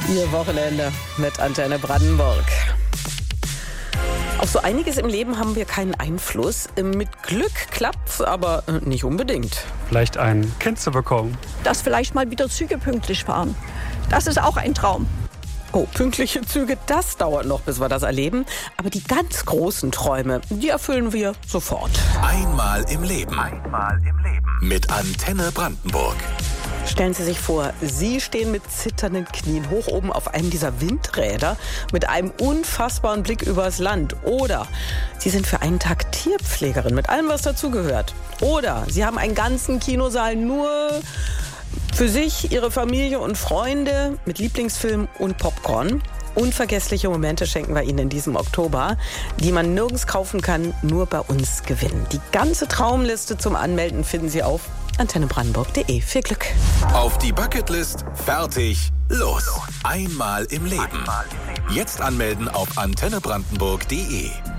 Ihr Wochenende mit Antenne Brandenburg. Auf so einiges im Leben haben wir keinen Einfluss. Mit Glück klappt's, aber nicht unbedingt. Vielleicht ein Kind zu bekommen. Dass vielleicht mal wieder Züge pünktlich fahren. Das ist auch ein Traum. Oh, pünktliche Züge, das dauert noch, bis wir das erleben. Aber die ganz großen Träume, die erfüllen wir sofort. Einmal im Leben. Mit Antenne Brandenburg. Stellen Sie sich vor, Sie stehen mit zitternden Knien hoch oben auf einem dieser Windräder mit einem unfassbaren Blick übers Land. Oder Sie sind für einen Tag Tierpflegerin mit allem, was dazugehört. Oder Sie haben einen ganzen Kinosaal nur für sich, Ihre Familie und Freunde mit Lieblingsfilm und Popcorn. Unvergessliche Momente schenken wir Ihnen in diesem Oktober, die man nirgends kaufen kann, nur bei uns gewinnen. Die ganze Traumliste zum Anmelden finden Sie auf antennebrandenburg.de. Viel Glück. Auf die Bucketlist, fertig, los. Einmal im Leben. Jetzt anmelden auf antennebrandenburg.de.